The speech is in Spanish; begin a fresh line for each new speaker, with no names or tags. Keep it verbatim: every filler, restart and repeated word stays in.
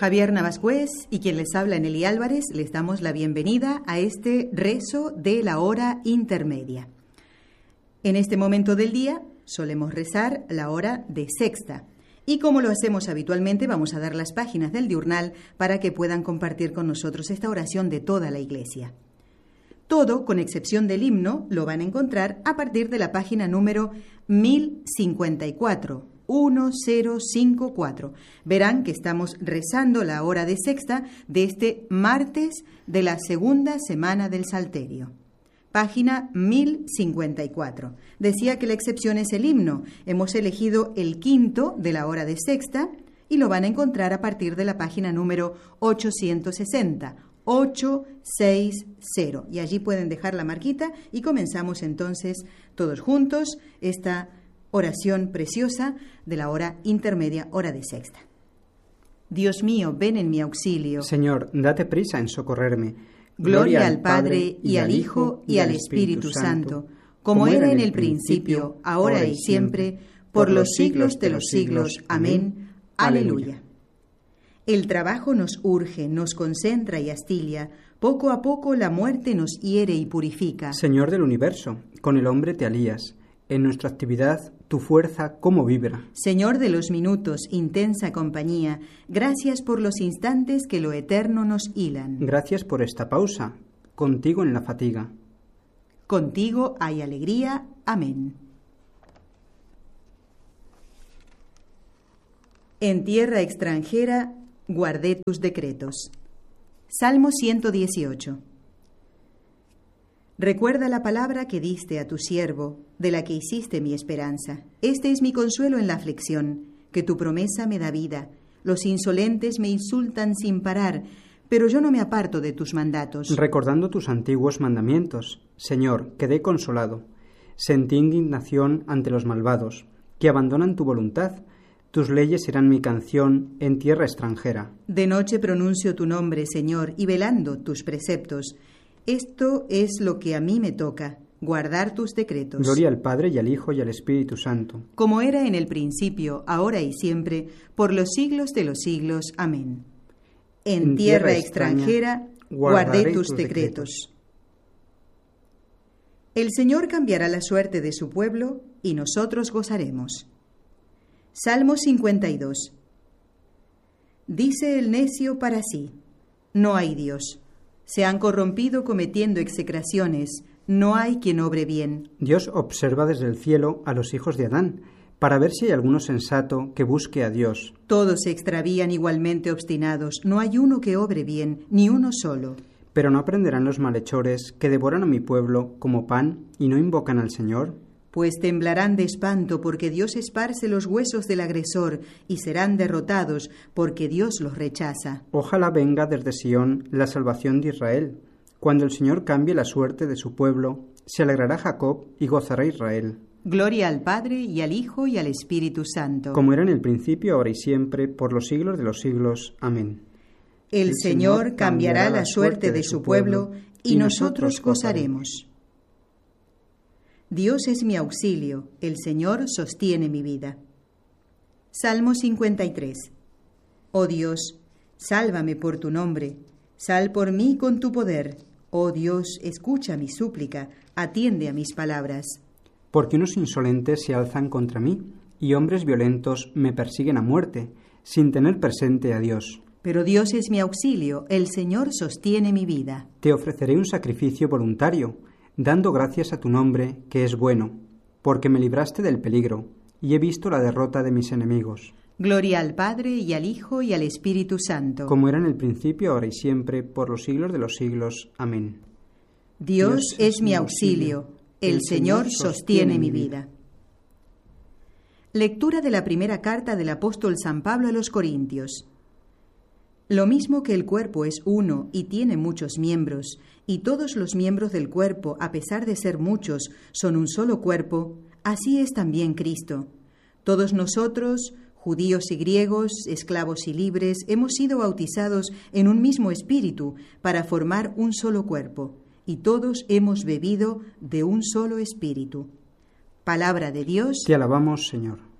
Javier Navascués y quien les habla, Nelly Álvarez, les damos la bienvenida a este rezo de la hora intermedia. En este momento del día solemos rezar la hora de sexta y como lo hacemos habitualmente vamos a dar las páginas del diurnal para que puedan compartir con nosotros esta oración de toda la Iglesia. Todo, con excepción del himno, lo van a encontrar a partir de la página número mil cincuenta y cuatro. mil cincuenta y cuatro. Verán que estamos rezando la hora de sexta de este martes de la segunda semana del Salterio. Página mil cincuenta y cuatro. Decía que la excepción es el himno. Hemos elegido el quinto de la hora de sexta y lo van a encontrar a partir de la página número ochocientos sesenta. ochocientos sesenta. Y allí pueden dejar la marquita y comenzamos entonces todos juntos esta oración preciosa de la hora intermedia, hora de sexta. Dios mío, ven en mi auxilio.
Señor, date prisa en socorrerme.
Gloria, Gloria al Padre, y al Hijo, y al Espíritu Santo, como era en el principio, ahora y siempre, por los siglos de los siglos. Amén. Aleluya. El trabajo nos urge, nos concentra y astilla. Poco a poco la muerte nos hiere y purifica.
Señor del universo, con el hombre te alías. En nuestra actividad, tu fuerza cómo vibra.
Señor de los minutos, intensa compañía, gracias por los instantes que lo eterno nos hilan.
Gracias por esta pausa, contigo en la fatiga.
Contigo hay alegría. Amén. En tierra extranjera, guardé tus decretos. Salmo ciento dieciocho. Recuerda la palabra que diste a tu siervo, de la que hiciste mi esperanza. Este es mi consuelo en la aflicción, que tu promesa me da vida. Los insolentes me insultan sin parar, pero yo no me aparto de tus mandatos.
Recordando tus antiguos mandamientos, Señor, quedé consolado. Sentí indignación ante los malvados, que abandonan tu voluntad. Tus leyes serán mi canción en tierra extranjera.
De noche pronuncio tu nombre, Señor, y velando tus preceptos. Esto es lo que a mí me toca, guardar tus decretos.
Gloria al Padre y al Hijo y al Espíritu Santo.
Como era en el principio, ahora y siempre, por los siglos de los siglos. Amén. En, en tierra, tierra extranjera, guardaré tus decretos. decretos. El Señor cambiará la suerte de su pueblo y nosotros gozaremos. Salmo cincuenta y dos. Dice el necio para sí: no hay Dios. Se han corrompido cometiendo execraciones. No hay quien obre bien.
Dios observa desde el cielo a los hijos de Adán, para ver si hay alguno sensato que busque a Dios.
Todos se extravían igualmente obstinados. No hay uno que obre bien, ni uno solo.
Pero no aprenderán los malhechores que devoran a mi pueblo como pan y no invocan al Señor.
Pues temblarán de espanto porque Dios esparce los huesos del agresor y serán derrotados porque Dios los rechaza.
Ojalá venga desde Sión la salvación de Israel. Cuando el Señor cambie la suerte de su pueblo, se alegrará Jacob y gozará Israel.
Gloria al Padre y al Hijo y al Espíritu Santo.
Como era en el principio, ahora y siempre, por los siglos de los siglos. Amén.
El, el Señor, Señor cambiará la suerte de su pueblo y nosotros gozaremos. Dios es mi auxilio, el Señor sostiene mi vida. Salmo cincuenta y tres. Oh Dios, sálvame por tu nombre, sal por mí con tu poder. Oh Dios, escucha mi súplica, atiende a mis palabras.
Porque unos insolentes se alzan contra mí, y hombres violentos me persiguen a muerte, sin tener presente a Dios.
Pero Dios es mi auxilio, el Señor sostiene mi vida.
Te ofreceré un sacrificio voluntario, dando gracias a tu nombre, que es bueno, porque me libraste del peligro, y he visto la derrota de mis enemigos.
Gloria al Padre, y al Hijo, y al Espíritu Santo.
Como era en el principio, ahora y siempre, por los siglos de los siglos. Amén.
Dios, Dios es, es mi auxilio, el, el Señor sostiene mi vida. Lectura de la primera carta del apóstol San Pablo a los Corintios. Lo mismo que el cuerpo es uno y tiene muchos miembros, y todos los miembros del cuerpo, a pesar de ser muchos, son un solo cuerpo, así es también Cristo. Todos nosotros, judíos y griegos, esclavos y libres, hemos sido bautizados en un mismo espíritu para formar un solo cuerpo, y todos hemos bebido de un solo espíritu. Palabra de Dios.
Te alabamos, Señor.